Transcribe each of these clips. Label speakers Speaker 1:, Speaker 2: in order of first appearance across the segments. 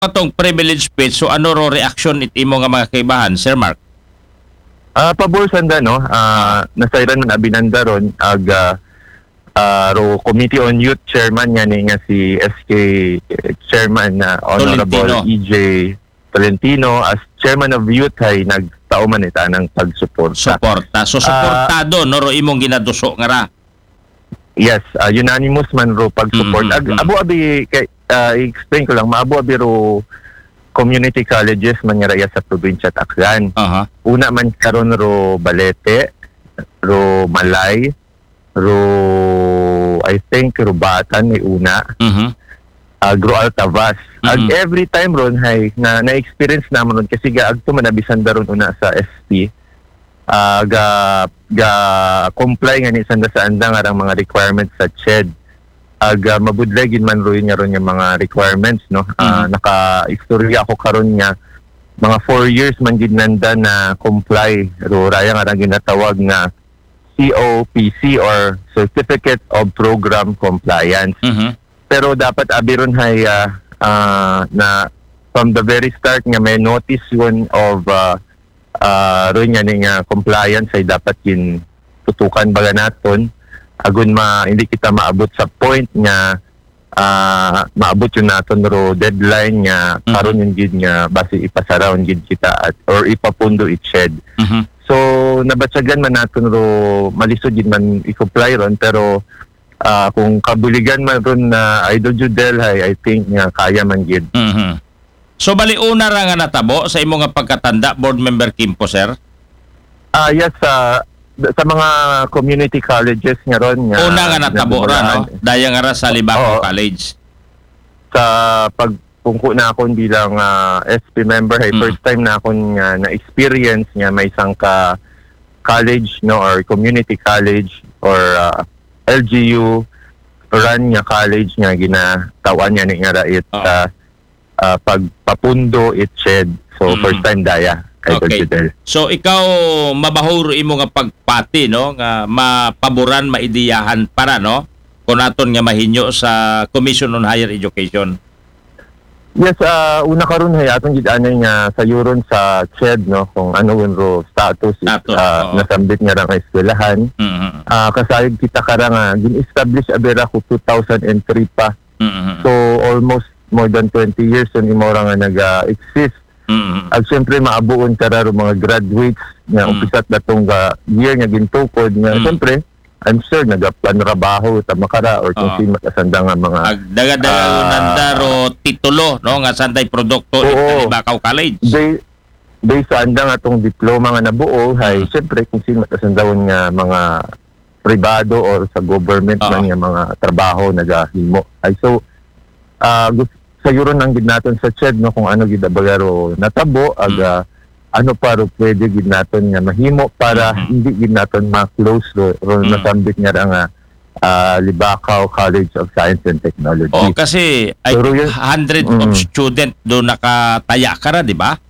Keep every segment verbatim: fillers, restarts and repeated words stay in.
Speaker 1: atong privilege speech, so ano ro reaction it imo nga mga kaibahan, Sir Mark?
Speaker 2: Ah, pabor sanda no. Ah, nasayran man abinanda ron ag ah, ah, ro Committee on Youth Chairman nga ni nga si S K Chairman na Honorable
Speaker 1: Tolentino.
Speaker 2: E J Tolentino as Chairman of Youth ay nagtao man ita ng pagsuporta.
Speaker 1: Suporta. So suportado no ro imong ginaduso nga ra.
Speaker 2: Yes, ah, unanimous man ro pag-support.
Speaker 1: Mhm,
Speaker 2: Ag,
Speaker 1: mhm.
Speaker 2: abo abi kay ah, i-explain ko lang, maabo abi ro community colleges man nga raya sa probinsya Taclan.
Speaker 1: Aha.
Speaker 2: Una man karon ro Balete, ro Malay, ro I think ro Batan may una,
Speaker 1: Mhm.
Speaker 2: ag ro Altavas. Ag
Speaker 1: Mhm.
Speaker 2: every time ron hay na na-experience naman ron kasi ga agto man abisan daron una sa S P. Ah, ga ga comply nga ni sanda sa andang arang mga requirements sa C H E D. Ag uh, mabudlay gid man ro niya ron yung mga requirements no. Ah,
Speaker 1: Mhm.
Speaker 2: naka-istorya ako karon nga mga four years man gid nanda na comply ro raya nga ra ginatawag nga C O P C or Certificate of Program Compliance.
Speaker 1: Mhm.
Speaker 2: Pero dapat abiron hay ah, ah, na from the very start nga may notice yun of uh, uh, ron nga ni nga compliance ay dapat kin tutukan baga naton agun ma hindi kita maabot sa point nga ah, maabot yun naton ro deadline nga
Speaker 1: Mhm.
Speaker 2: karon yung gid nga basi ipasaraon gid kita at or ipapundo it shed.
Speaker 1: Mhm.
Speaker 2: So nabatsagan man naton ro malisod gid man i-comply ron pero ah, kung kabuligan man ron na Idol Judel hay I think nga kaya man gid.
Speaker 1: Mhm. So bali una ra nga natabo sa imo nga pagkatanda, board member Kimpo, sir.
Speaker 2: Ah yes sa sa mga community colleges nga ron nga
Speaker 1: Una nga natabo ra no. Daya nga ra sa Libaco
Speaker 2: Oo.
Speaker 1: College.
Speaker 2: Sa pagpungko na akon bilang ah, S P member hay
Speaker 1: Mm.
Speaker 2: first time na akon nga na experience nga may isang ka college no or community college or ah, L G U run nga college nga ginatawan niya ni nga ra it
Speaker 1: Oo.
Speaker 2: sa ah, pagpapundo it shed. So
Speaker 1: Mm.
Speaker 2: first time daya kay
Speaker 1: Okay.
Speaker 2: Judel.
Speaker 1: So ikaw mabahuro imo nga pagpati no nga mapaboran maidiyahan para no kung naton nga mahinyo sa Commission on Higher Education.
Speaker 2: Yes, ah, una karon hay atong gid anay nga sayuron sa C H E D no kung ano yun ro status,
Speaker 1: Status,
Speaker 2: ah,
Speaker 1: oo.
Speaker 2: nasambit nga ra nga eskwelahan.
Speaker 1: Mhm.
Speaker 2: Ah, kasayod kita kara nga gin-establish abira ko two thousand three pa.
Speaker 1: Mhm.
Speaker 2: So almost more than twenty years yun imo ra nga nag-exist.
Speaker 1: Mhm.
Speaker 2: Ag syempre maabuon kara ro mga graduates nga
Speaker 1: Mm.
Speaker 2: umpisat datong ga year nga gintukod nga
Speaker 1: Mm.
Speaker 2: syempre I'm sure nagapanrabaho ta makara or kung
Speaker 1: Oo.
Speaker 2: sino makasanda nga mga
Speaker 1: Ag daga-daga
Speaker 2: Ah.
Speaker 1: nanda ro titulo no nga sanday produkto
Speaker 2: Oo.
Speaker 1: sa Libaco College.
Speaker 2: Based, based sa andang atong diploma nga nabuo, hay,
Speaker 1: Mm.
Speaker 2: syempre kung sino matasandawon nga mga pribado or sa government
Speaker 1: Oo.
Speaker 2: man nga mga trabaho nagahimo. Ay so, ah gusto sayuron ang gid naton sa C H E D no kung ano gid abagaro natabo ag
Speaker 1: Mm.
Speaker 2: ah, ano pa ro pwede gid naton nga mahimo para
Speaker 1: Mhm.
Speaker 2: hindi gid naton ma-close ro, ro
Speaker 1: Mm.
Speaker 2: nasambit nga ra nga ah, Libacao College of Science and Technology.
Speaker 1: O kasi ay
Speaker 2: Pero yun-
Speaker 1: hundred of
Speaker 2: Mm.
Speaker 1: student do nakataya ka ra, di ba?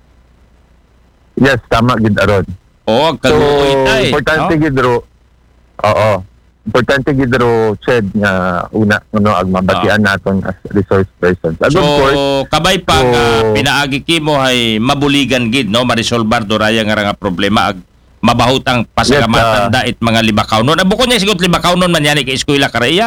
Speaker 2: Yes, tama gid aron.
Speaker 1: O
Speaker 2: So,
Speaker 1: kaluoy tay.
Speaker 2: importante gid ro. Oo. Importante gid ro C H E D nga una ano ag mabatian naton as resource persons. Ag
Speaker 1: So
Speaker 2: of course,
Speaker 1: kabay pa nga
Speaker 2: so-
Speaker 1: pinaagi kimo ay mabuligan gid no marisolbar do raya nga ra nga problema ag mabahutang pasakamatan
Speaker 2: Yes, ah.
Speaker 1: dait mga Libacaw non. Abuko niya sigot Libacaw non man yani kay eskwela karaya.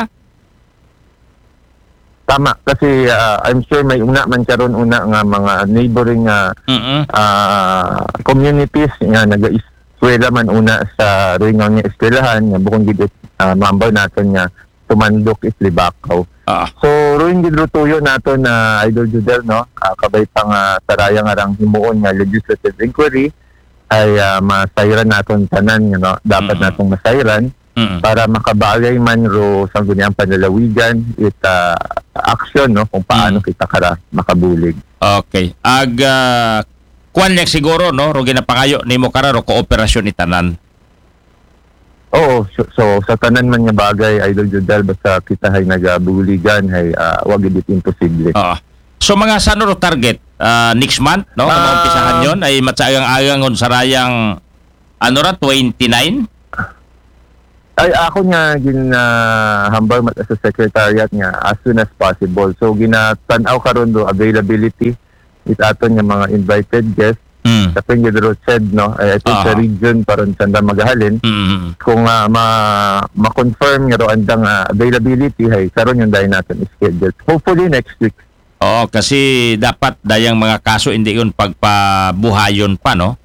Speaker 2: tama kasi ah, I'm sure may una man karon una nga mga neighboring nga
Speaker 1: Mhm.
Speaker 2: ah, communities nga naga-eskwela man una sa ringang nga eskwelahan nga bukong gid uh, member naton nga tumandok is Libacao.
Speaker 1: Ah.
Speaker 2: So, ruin gid tuyo naton na Idol Judel no. Ah, kabay pa nga saraya nga rang himuon nga legislative inquiry ay ah, masayran naton tanan nga no. Dapat
Speaker 1: Mm.
Speaker 2: natong masayran
Speaker 1: Mhm.
Speaker 2: para makabagay man ro sa gunyang panalawigan it ah, action no kung paano
Speaker 1: Mm.
Speaker 2: kita kara makabulig.
Speaker 1: Okay. Ag uh, kuan yak siguro no ro ginapangayo nimo kara ro kooperasyon ni tanan.
Speaker 2: Oo, so, so sa tanan man nga bagay Idol Judel basta kita hay nagabuligan hay ah, wag gid imposible.
Speaker 1: Oo. So mga sano ro target Ah, next month no
Speaker 2: Ah.
Speaker 1: uh, umpisahan yon ay matsagang-agang on sarayang ano ra twenty-nine.
Speaker 2: Ay, ako nga ginahambal mat sa secretariat nga as soon as possible. So ginatanaw karon do availability it aton nga mga invited guests.
Speaker 1: Mm.
Speaker 2: Kapag yung said, no, ay ito
Speaker 1: Ah.
Speaker 2: sa region paron sanda magahalin.
Speaker 1: Mm.
Speaker 2: Kung uh, ma ma-confirm nga ro andang uh, availability hay karon yung dahil natin schedule. Hopefully next week.
Speaker 1: Oo, kasi dapat dayang mga kaso hindi yun pagpabuhayon pa, no?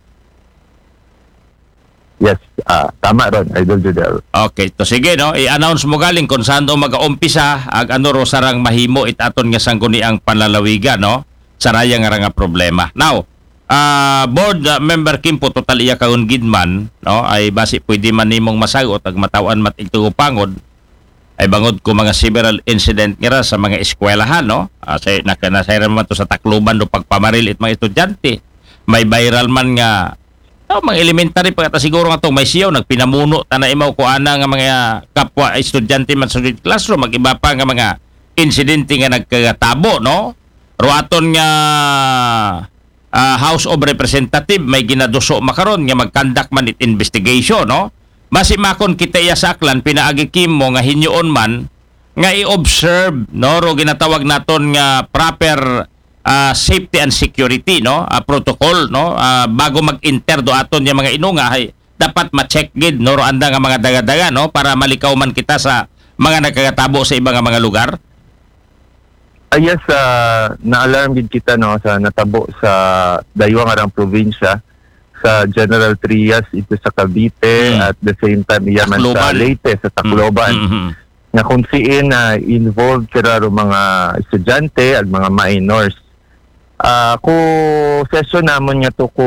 Speaker 2: Yes, ah tama ron, Idol Judel.
Speaker 1: Okay, to sige, no? I-announce mo galing kung saan daw mag-aumpisa ag ano ro sarang mahimo it aton nga sangguniang panlalawigan, no? Saraya nga ra nga problema. Now, ah board uh, member Kimpo total iya kaun gidman, no? Ay basi pwede man nimong masagot ag matawan mat igtugupangod ay bangod ko mga several incident nga ra sa mga eskwelahan, no? Uh, say nakanasayran man to sa Tacloban do pagpamaril it mga estudyante. May viral man nga oh, mga elementary pagkata siguro nga to may siyaw nagpinamuno ta na imaw ko ana nga mga kapwa estudyante man sa classroom mag-iba pa nga mga insidente nga nagkatabo, no? Ruaton nga ah, House of Representative may ginaduso makaron nga mag-conduct man it investigation, no? Basi makon kita iya sa aklan pinaagi mo nga hinyoon man nga i-observe, no, ro ginatawag naton nga proper ah, safety and security, no, ah, protocol, no, ah, bago mag-enter do aton yung mga inunga hay dapat ma-check gid, no, ro anda nga mga daga-daga, no, para malikaw man kita sa mga nagkagatabo sa ibang nga mga lugar.
Speaker 2: Ah, yes, uh, na-alarm din kita no sa natabo sa daywa nga rang probinsya sa General Trias ito sa Cavite
Speaker 1: Mm.
Speaker 2: at the same time iya man sa
Speaker 1: Tacloban.
Speaker 2: Leyte sa Tacloban.
Speaker 1: Mhm.
Speaker 2: Na kung siin na involved sila ro mga estudyante at mga minors. Ah, ko session namon nga to ko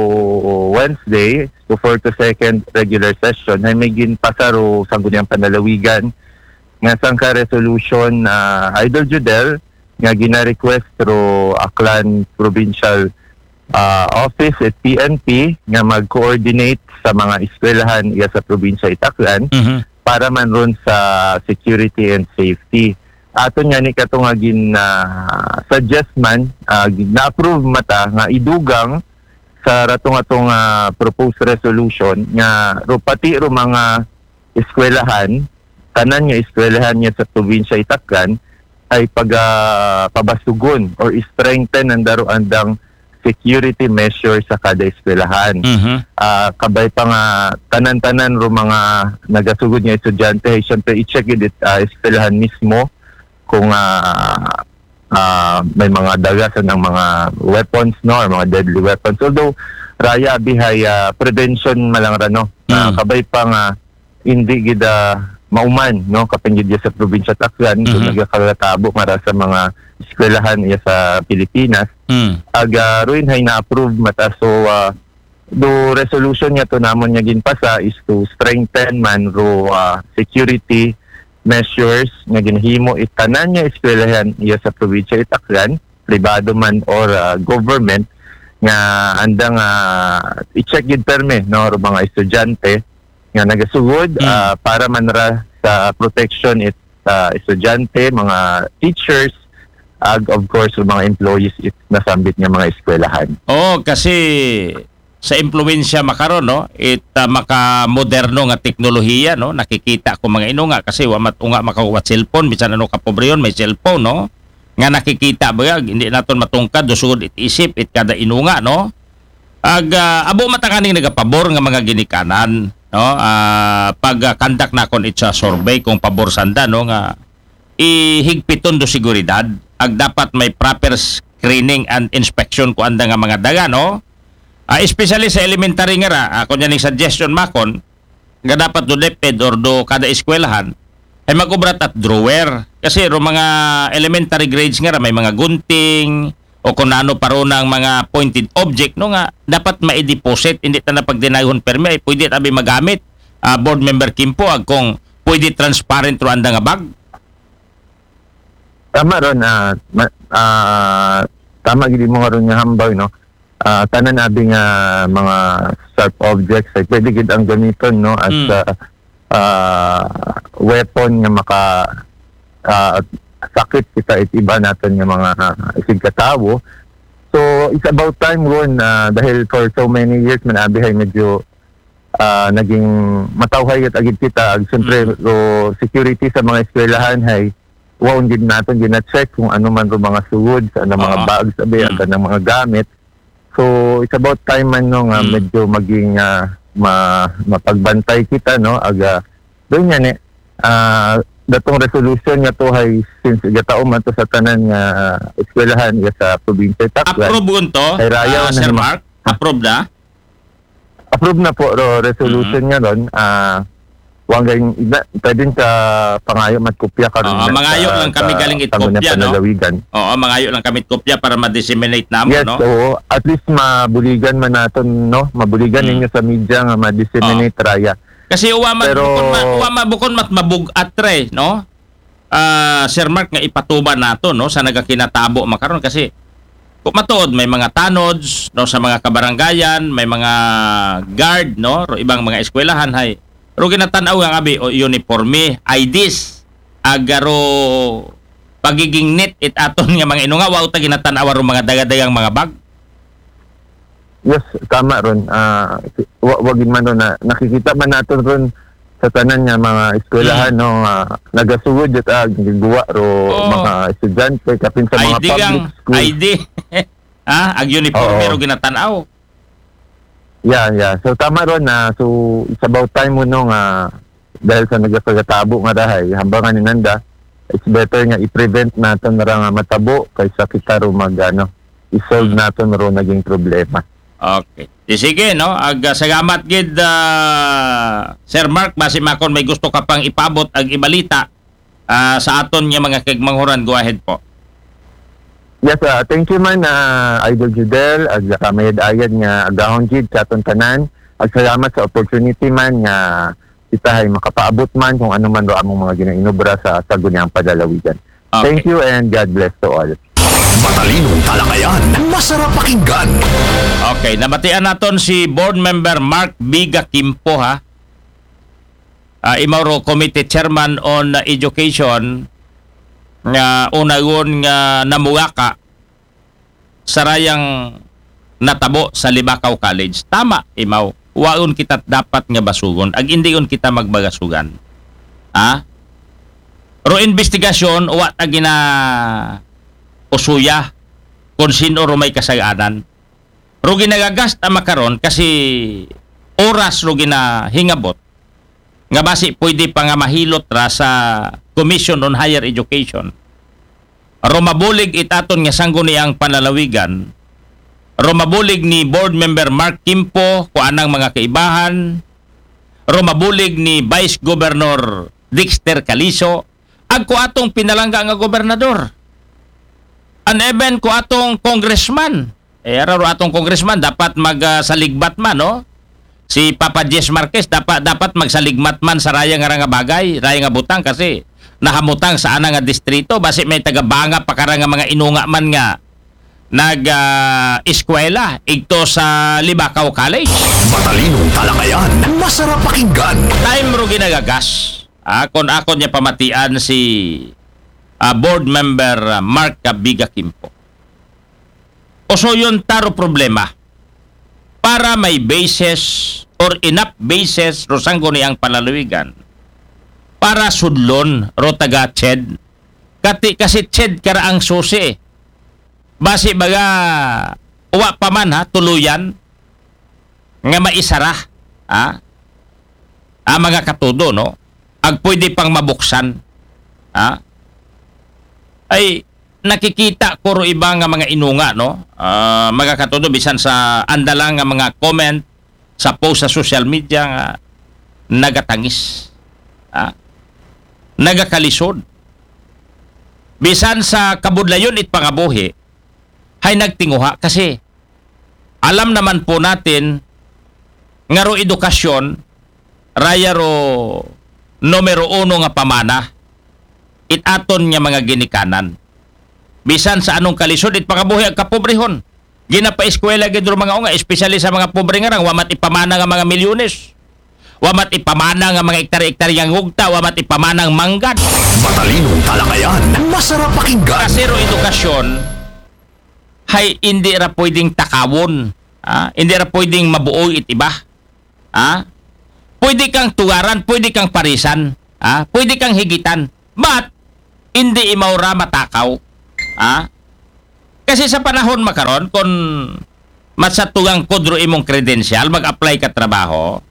Speaker 2: Wednesday to for to second regular session ay may ginpasaro sa gunyang panalawigan nga sang ka resolution na Idol Judel nga gina-request ro Aklan Provincial ah, Office at P N P nga mag-coordinate sa mga eskwelahan iya sa probinsya Aklan
Speaker 1: Mhm.
Speaker 2: para man ron sa security and safety. Aton nga ni kato nga gin uh, suggest man uh, na-approve mata nga idugang sa ratong atong uh, proposed resolution nga ro pati ro mga eskwelahan tanan nga eskwelahan niya sa probinsya Aklan ay pag uh, pabasugon or strengthen ang daro andang security measures sa kada eskwelahan.
Speaker 1: Mhm.
Speaker 2: Ah, kabay pa nga tanan-tanan ro mga nagasugod nga estudyante ay syempre i-check it uh, eskwelahan mismo kung ah, ah, may mga dagasan ng mga weapons, no, or mga deadly weapons. Although raya bihay ah, prevention malang ra, no. Ah,
Speaker 1: Mm.
Speaker 2: kabay pa nga hindi gid ah, mauman, no, kapin gid sa probinsya Aklan kung
Speaker 1: Mhm.
Speaker 2: nagkakalatabo para sa mga eskwelahan iya sa Pilipinas
Speaker 1: Mm.
Speaker 2: aga ruin hay na-approve mata so uh, do resolution niya to namon niya ginpasa is to strengthen man ro uh, security measures nga ginhimo itanan niya eskwelahan iya sa probinsya Aklan, pribado man or uh, government nga andang uh, i-check gid perme no ro mga estudyante nga nagasugod
Speaker 1: Mm.
Speaker 2: uh, para man ra sa protection it uh, estudyante, mga teachers, ag of course yung mga employees it nasambit nga mga eskwelahan.
Speaker 1: Oo, kasi sa impluwensya makaron, no, it uh, makamoderno nga teknolohiya, no, nakikita ko mga inunga kasi wa matunga makakuha cellphone bisan ano ka pobre yun, may cellphone, no, nga nakikita ba hindi naton matungkad dosugod it isip it kada inunga, no. Ag uh, abo matakaning nagapabor nga mga ginikanan, no, ah, pag uh, conduct na kon it sa survey kung pabor sanda, no, nga ihigpiton do seguridad ag dapat may proper screening and inspection ko anda nga mga daga, no. Ah, especially sa elementary nga ra, ako uh, ning suggestion makon nga dapat do DepEd or do kada eskwelahan ay magubrat at drawer kasi ro mga elementary grades nga ra may mga gunting o kung ano paro ng mga pointed object, no, nga dapat ma-deposit hindi ta na pagdenayhon permi ay pwede tabi magamit. Ah, board member Kimpo ag kung pwede transparent ro anda nga bag.
Speaker 2: Tama ron na uh, tama gid mo nga ron nga hambal, no. Ah, tanan abi nga mga sharp objects ay pwede gid ang gamiton, no, as
Speaker 1: Mm.
Speaker 2: uh, uh, weapon nga maka uh, sakit kita it iba natin nga mga uh, isig katawo. So it's about time ron uh, dahil for so many years man abi hay medyo ah, naging matawhay at agid kita ag siyempre ro security sa mga eskwelahan hay waon gid naton gina-check kung ano man ro mga sugod sa ano mga
Speaker 1: Oo.
Speaker 2: bags abi
Speaker 1: Mm.
Speaker 2: mm. ng mga gamit. So it's about time man no nga
Speaker 1: Mm.
Speaker 2: medyo maging ah, ma mapagbantay kita no aga doon yan eh ah, datong resolution nga to hay since gataom man to sa tanan nga ah, eskwelahan nga sa probinsya Tacloban.
Speaker 1: Approve to,
Speaker 2: Ay, rayaw
Speaker 1: ah,
Speaker 2: na
Speaker 1: Sir
Speaker 2: naman.
Speaker 1: Mark? Approve na?
Speaker 2: Approve na po ro resolution nga ron. Ah wang gayong iba pwedeng sa pangayo matkopya karon
Speaker 1: Oo,
Speaker 2: na
Speaker 1: mangayo
Speaker 2: sa-
Speaker 1: lang kami
Speaker 2: sa
Speaker 1: galing
Speaker 2: Sangguniang
Speaker 1: itkopya, no?
Speaker 2: Panlalawigan.
Speaker 1: Oo, mangayo lang kami kopya para ma-disseminate namo,
Speaker 2: Yes,
Speaker 1: no?
Speaker 2: oo. At least mabuligan man naton no, mabuligan
Speaker 1: Mm.
Speaker 2: ninyo sa media nga ma-disseminate raya.
Speaker 1: Kasi uwa man
Speaker 2: Pero-
Speaker 1: bukon ma, uwa man bukon mat mabugat tre, no? Ah, Sir Mark nga ipatuba nato no sa nagakinatabo makaron kasi kung matuod may mga tanods no sa mga kabaranggayan, may mga guard no, ro ibang mga eskwelahan hay. Ro ginatan-aw nga abi o uniforme, I Ds, agaro pagiging net it aton nga mga inunga wa ta ginatan-aw ro mga dagadagang mga bag.
Speaker 2: Yes, tama ron. Ah wa wagin man ron na nakikita man naton ron sa tanan nga mga eskwelahan no nga nagasugod at ah, giguwa ro
Speaker 1: Oo.
Speaker 2: mga estudyante kapin sa mga
Speaker 1: I D
Speaker 2: public
Speaker 1: gang
Speaker 2: school.
Speaker 1: I D. Ha, ag uniforme
Speaker 2: Oo.
Speaker 1: ro ginatan-aw.
Speaker 2: Yeah, yeah. So tama ron na so it's about time mo no nga dahil sa nagasagatabo nga dahay hambangan ni nanda it's better nga i-prevent naton na nga matabo kaysa kita ro mag ano i-solve naton ro naging problema.
Speaker 1: Okay. Di sige, no? Ag uh, sagamat gid uh, Sir Mark, basi makon may gusto ka pang ipabot ag ibalita ah, sa aton nga mga kigmanghuran. Go ahead po.
Speaker 2: Yes, uh, thank you man uh, Idol Judel ag kamayad ayad nga agahon gid sa aton tanan. Ag salamat sa opportunity man nga kita ay makapaabot man kung ano man ro among mga ginainobra sa Sangguniang Panlalawigan.
Speaker 1: Okay.
Speaker 2: Thank you and God bless to all.
Speaker 3: Matalinong talakayan, masarap pakinggan.
Speaker 1: Okay, nabatian naton si board member Mark Biga Kimpo ha. Uh, Imauro Committee Chairman on Education nga unagon nga namugaka sa rayang natabo sa Libakaw College. Tama, Imaw. Waon kita dapat nga basugon. Ag indion kita magbagasugan. Ha? Ro investigasyon, wa ta gina usuya kung sino ro may kasaganan. Ro ginagagasta makaron kasi oras ro ginahingabot nga basi pwede pa nga mahilot ra sa Commission on Higher Education. Ro mabulig itaton nga Sangguniang Panlalawigan. Ro mabulig ni board member Mark Kimpo kung anang mga kaibahan. Ro mabulig ni Vice Governor Dexter Calizo ag ko atong pinalangga nga gobernador. An even ko atong congressman. Eh, araro atong congressman dapat magsaligbat man, no? Si Papa Jess Marquez dapat dapat magsaligmat man sa raya nga nga bagay, raya nga butang kasi nahamutang sa ana nga distrito basi may taga-banga pa kara nga mga inunga man nga nag uh, eskwela igto sa Libakaw College.
Speaker 3: Matalinong talakayan, masarap pakinggan.
Speaker 1: Time ro ginagagas. Akon akon niya pamatian si uh, board member uh, Mark Biga Kimpo. O so yun taro problema para may basis or enough basis ro Sangguniang Panlalawigan para sudlon ro taga C E D kati kasi C E D kara ang susi basi baga uwa pa man ha tuluyan nga maisara ha ang mga katudo no ag pwede pang mabuksan ha ay nakikita ko ro iba nga mga inunga no uh, mga katudo bisan sa andalang nga mga comment sa post sa social media nga nagatangis ha? Nagakalisod bisan sa kabudlayon it pangabuhi hay nagtinguha kasi alam naman po natin nga ro edukasyon raya ro numero uno nga pamana it aton nga mga ginikanan bisan sa anong kalisod it pangabuhi ag kapobrehon ginapaeskwela gid ro mga unga especially sa mga pobre nga rang wamat ipamana nga mga milyones wamat ipamana nga mga hektare-hektare yang hugta wamat ipamana ang manggad
Speaker 3: Matalinong talakayan, masarap pakinggan.
Speaker 1: kasi ro edukasyon hay hindi ra pwedeng takawon ha? Hindi ra pwedeng mabuoy it iba ha? Pwede kang tugaran, pwede kang parisan, ah, pwede kang higitan. But hindi imaura matakaw. Ah? Kasi sa panahon makaron kung matsatugang kodro imong credential, mag-apply ka trabaho,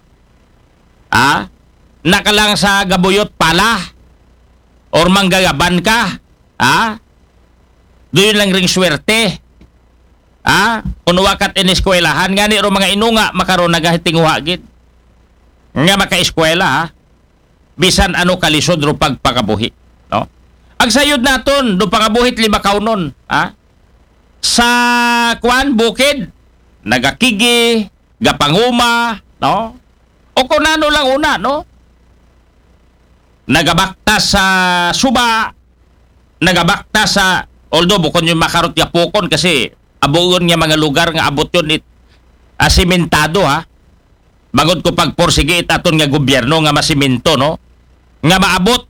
Speaker 1: ah, nakalang sa gabuyot pala or manggagaban ka, ah, doon lang ring swerte. Ah, unuwakat iniskwelahan ngani ro mga inunga makaron nagahitinguha gid. Nga maka-eskwela ha. Bisan ano kalisod ro pagpakabuhi, no? Ang sayod naton do pangabuhit lima kaunon, ha? Sa kuan bukid nagakigi, gapanguma, no? O kunano lang una, no? Nagabakta sa suba, nagabakta sa although bukod yung makarot ya pukon kasi abuon nga mga lugar nga abot yun it asimentado ha. Bagod ko pagporsige it aton nga gobyerno nga masiminto no. Nga maabot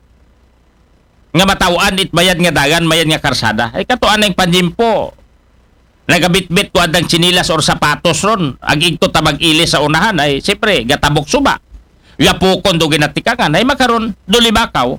Speaker 1: nga matawaan it bayad nga dagan, bayad nga karsada. Ay katuan ang panjimpo. Nagabitbit ko adang chinilas or sapatos ron. Agigto tabag ilis sa unahan ay siyempre gatabok suba. Yapukon do ginatikangan ay makaron dulibakaw.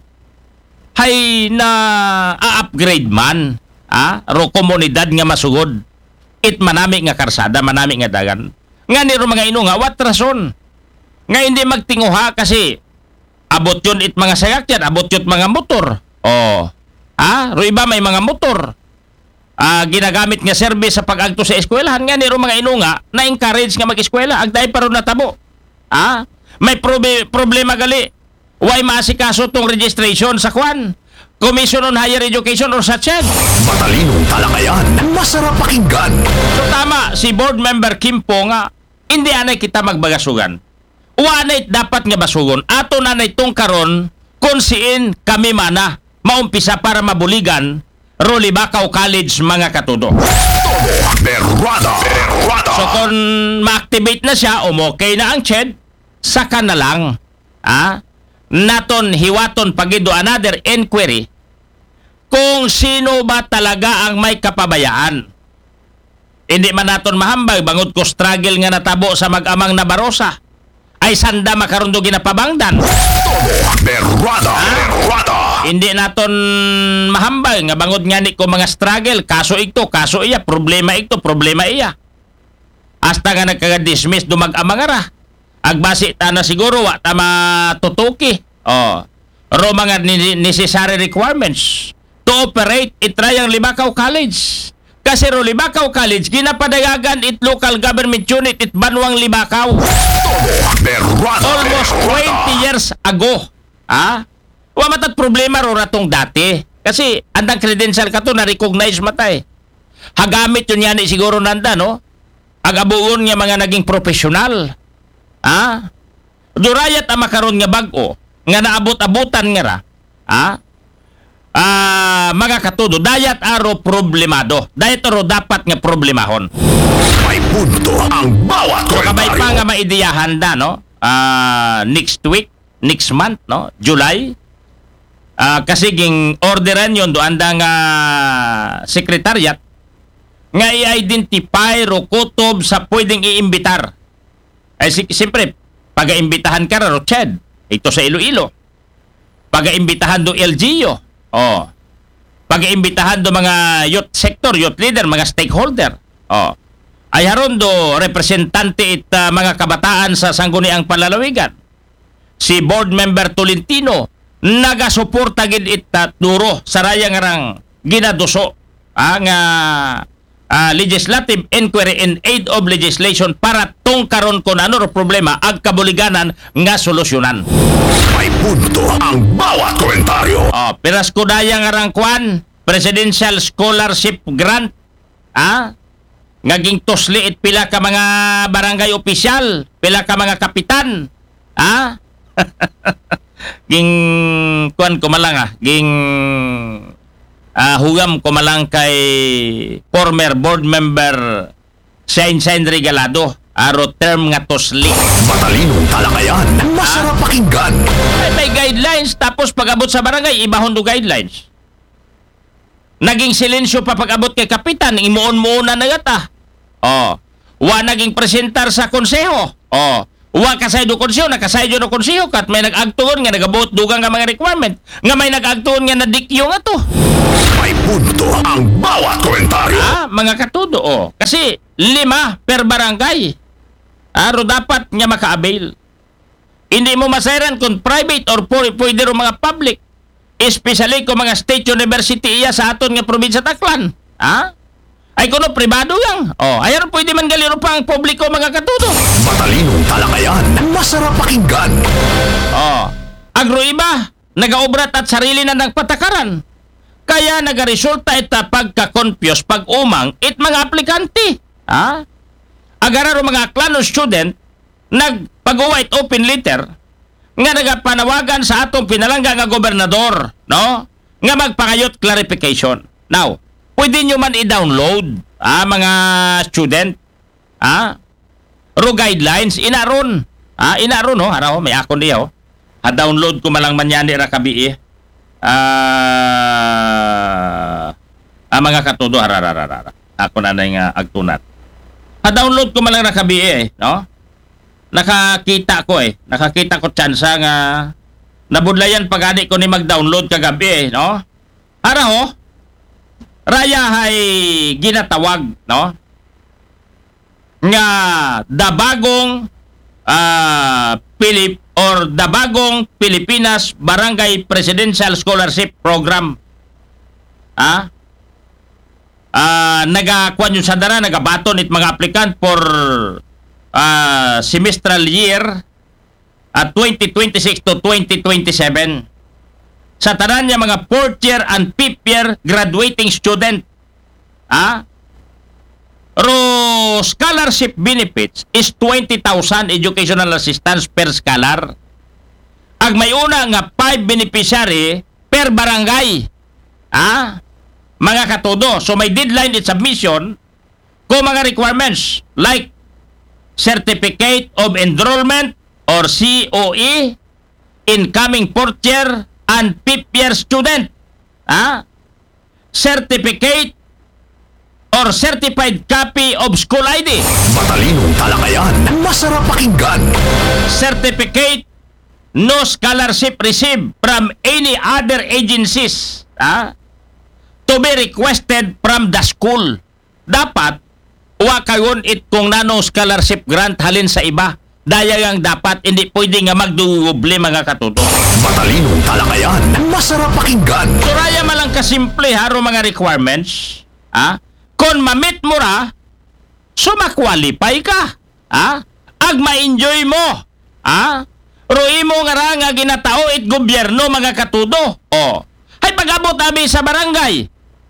Speaker 1: Hay na a-upgrade man ah ro komunidad nga masugod. It manami nga karsada, manami nga dagan. Nga niro mga ino nga, what rason? Nga hindi magtinguha kasi abot yun it mga sayakyan, abot yun mga motor. Oh, ah, ro iba may mga motor. Ah, ginagamit nga service sa pag-agto sa eskwelahan. Nga niro mga ino nga, na-encourage nga mag-eskwela. Agday pa ron natabo. Ah, may probe- problema gali. Why maasikaso tong registration sa kwan? Commission on Higher Education or sa C H E D.
Speaker 3: Matalinong talakayan, masarap pakinggan.
Speaker 1: So tama, si board member Kim po nga, hindi anay kita magbagasugan. Uwanay dapat nga basugon. Ato na itong karon, konsiin kami mana, maumpisa para mabuligan, Rolibakaw College mga katudo.
Speaker 3: Todo berwada, berwada.
Speaker 1: So kung ma-activate na siya, umokay na ang C H E D, saka na lang, ah, naton hiwaton pagido another inquiry kung sino ba talaga ang may kapabayaan. Hindi man naton mahambag bangod ko struggle nga natabo sa mag-amang na Barosa ay sanda makaroon do ginapabangdan.
Speaker 3: Todo berwada, berwada.
Speaker 1: Hindi naton mahambag nga bangod nga ni ko mga struggle, kaso ito, kaso iya, problema ito, problema iya. Hasta nga nagkaga-dismiss do mag-amang ara. Agbasi ta na siguro wa ta matutuki. Oh. Ro mga ni- necessary requirements to operate it Rayang Libakaw College. Kasi ro Libakaw College ginapadayagan it local government unit it Banwang Libakaw.
Speaker 3: Todo berwada,
Speaker 1: Almost twenty years ago. Ah? Wa matat problema ro ratong dati. Kasi andang credential ka to na recognize matay. Hagamit yun yan siguro nanda no. Agabuon nga mga naging professional. Ah? Durayat ang makaroon nga bag-o nga naabot-abutan nga ra. Ah? Ah, mga katudo, dayat aro problemado. Dayat aro dapat nga problemahon.
Speaker 3: may punto ang bawat
Speaker 1: So kabay pa
Speaker 3: komentaryo.
Speaker 1: nga maidiyahan da no. Ah, next week, next month no, July. Ah, kasi ging orderan yon do anda nga secretariat nga i-identify ro kutob sa pwedeng iimbitar. Ay si, siyempre, pag-aimbitahan ka ro, Ched, ito sa Iloilo. Pag-aimbitahan do L G U. Oh. Pag-aimbitahan do mga youth sector, youth leader, mga stakeholder. Oh. Ay haron do representante it uh, mga kabataan sa sangguniang Panlalawigan. Si board member Tolentino nagasuporta gid it uh, duro sa rayang arang ginaduso ang uh, uh, legislative inquiry in aid of legislation para tong karon kon ano ro problema ag kabuliganan nga solusyonan.
Speaker 3: May punto ang bawat komentaryo.
Speaker 1: Oh, piras ko dayang arang kwan presidential scholarship grant. Ah? Ngaging tosli it pila ka mga barangay opisyal, pila ka mga kapitan. Ah? ging kwan ko malang ah, ging ah, hugam ko malang kay former board member Sain Sain Regalado aro term nga tosli.
Speaker 3: Matalinong talakayan, masarap pakinggan.
Speaker 1: Ay, may guidelines tapos pag-abot sa barangay ibahon do guidelines. Naging silensyo pa pag-abot kay kapitan, imuon-muon na nagata. Oh, wa naging presentar sa konseho. Oh, Wa kasaydo konseho, nakasaydo na konseho kat may nag-agtuon nga nagabuot dugang nga mga requirement. Nga may nag-agtuon nga nadikyo nga to.
Speaker 3: May punto ang bawat komentaryo.
Speaker 1: Ah, mga katudo, oh. Kasi lima per barangay. Aro dapat nga maka-avail. Hindi mo masairan kung private or pu- pwede ro mga public. Especially kung mga state university iya sa aton nga probinsya Taclan. Ah? Ay kuno pribado yang. Oh, ayan pwede man galiro pa ang publiko mga katudo.
Speaker 3: Matalinong talakayan. Masarap pakinggan.
Speaker 1: Oh, agro iba, nagaobrat at sarili na nagpatakaran. Kaya nagaresulta ita pagka-confuse pag umang it mga aplikante. Ha? Agararo mga klano student nagpag-white open letter nga nagapanawagan sa atong pinalangga nga gobernador, no? Nga magpangayot clarification. Now, pwede nyo man i-download, ah, mga student, ah, ro guidelines, inaron. Ah, inaron, no? Haraw, may akon niya, oh. Ha-download ko malang man yan, ra kabi, eh. Ah, ah, mga katudo, harararara. Ako na na yung uh, agtunat. Ha-download ko malang ra kabi, eh, no? Nakakita ko, eh. Nakakita ko tsansa nga nabudlayan pag-adik ko ni mag-download kagabi, eh, no? Haraw, raya hay ginatawag, no? Nga dabagong ah Philip or dabagong Pilipinas Barangay Presidential Scholarship Program. Ah? Ah, nagakuan yung sadara, nagabaton it mga applicant for ah semestral year at twenty twenty-six to twenty twenty-seven. Sa tanan niya mga fourth year and fifth year graduating student. Ah? Ro scholarship benefits is twenty thousand educational assistance per scholar. Ag may una nga five beneficiary per barangay. Ah? Mga katudo. So may deadline in submission kung mga requirements like Certificate of Enrollment or C O E, incoming fourth year and fifth year student. Ah? Certificate or certified copy of school I D.
Speaker 3: Matalinong talakayan. Masarap pakinggan.
Speaker 1: Certificate no scholarship received from any other agencies. Ah? To be requested from the school. Dapat wa kayon it kung nano scholarship grant halin sa iba. Daya yang dapat hindi pwede nga magduble mga katuto.
Speaker 3: Matalinong talakayan. Masarap pakinggan.
Speaker 1: Suraya malang kasimple haro mga requirements. Ah? Kung mamit mo ra, so makwalify ka. Ah? Ag ma-enjoy mo. Ah? Roi mo nga ra nga ginatao it gobyerno mga katudo. Oh. Hay pag-abot abi sa barangay.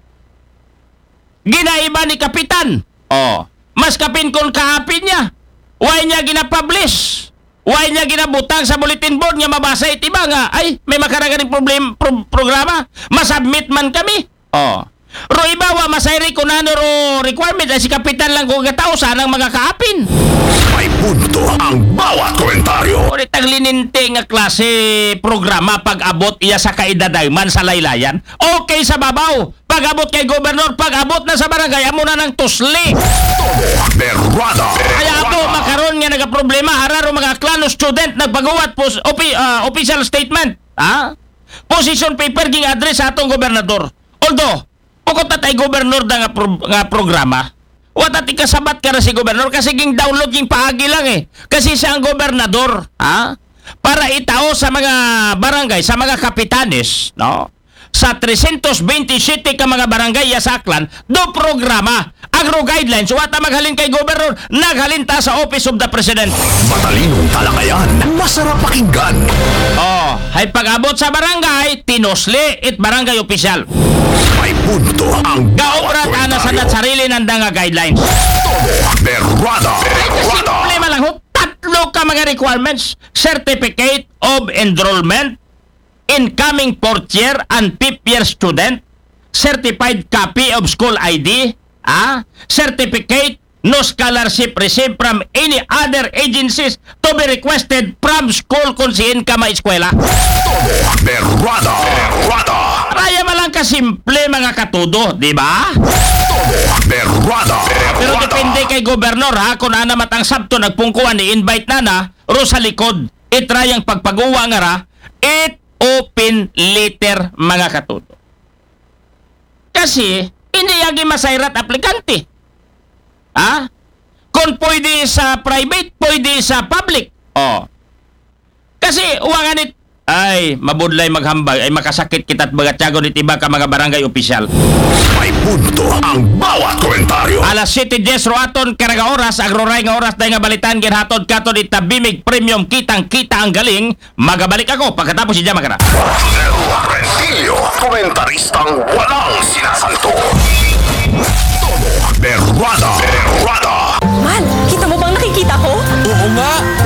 Speaker 1: Ginaiba ni kapitan. Oh. Mas kapin kung kahapin niya. Why niya ginapublish? Why niya ginabutang sa bulletin board nga mabasa itiba nga ay may makaraganing problem pro, programa masubmit man kami. Oh. Ro iba wa masayri ko nano ro requirement ay si kapitan lang kung gatao sanang mga kaapin.
Speaker 3: May punto ang bawat komentaryo.
Speaker 1: Ulit ang lininti nga klase programa pag-abot iya sa kaidadayman sa laylayan. Okay sa babaw. Pag-abot kay gobernador, pag-abot na sa barangay, amo na ng tusli.
Speaker 3: Berrada.
Speaker 1: Kaya ako makaroon nga nagaproblema, hararo mga klano student nagpagawa pos, opi, uh, official statement. Ha? Position paper ging address sa atong gobernador. Although, pukot na tayo gobernador na nga, pro, nga programa, wata ti kasabat ka na si gobernador kasi ging download ging paagi lang eh. Kasi siya ang gobernador. Ha? Para itao sa mga barangay, sa mga kapitanes, no? Sa three hundred twenty-seven ka mga barangay yasaklan, do programa, agro guidelines, wata maghalin kay gobernador, naghalin ta sa Office of the President.
Speaker 3: Matalinong talakayan. Masarap pakinggan.
Speaker 1: Oh, hay pag-abot sa barangay, tinosli it barangay official.
Speaker 3: May punto ang
Speaker 1: Gaobrat ana sa nat sarili ng nga guidelines.
Speaker 3: Berrada.
Speaker 1: Problema lang ho, tatlo ka mga requirements. Certificate of Enrollment, incoming fourth year and fifth year student, certified copy of school I D, ah, certificate no scholarship received from any other agencies to be requested from school kung siin ka ma-eskwela.
Speaker 3: Berrada. Berrada.
Speaker 1: Raya malang kasimple mga katudo, di ba?
Speaker 3: Berrada.
Speaker 1: Pero depende kay gobernador ha, kung ana matang sabto nagpungkuan ni invite na na, ro sa likod. Itry ang pagpaguwa nga ra, it open letter mga katuto. Kasi, hindi yagi masayrat aplikante. Ha? Kung pwede sa private, pwede sa public. Oh. Kasi, uwangan it, ay, mabudlay maghambag, ay makasakit kita't bagatyago ni tiba ka mga barangay opisyal.
Speaker 3: May punto ang bawat komentaryo.
Speaker 1: Alas siyete diyes roaton karaga oras, agroray nga oras dahil nga balitan ginhatod katon itabimig premium kitang kita ang galing. Magabalik ako pagkatapos si Jamakara.
Speaker 3: El Rentillo, komentaristang walang sinasanto. Todo berwada. Berwada.
Speaker 4: Man, kita mo bang nakikita ko?
Speaker 5: Oo nga,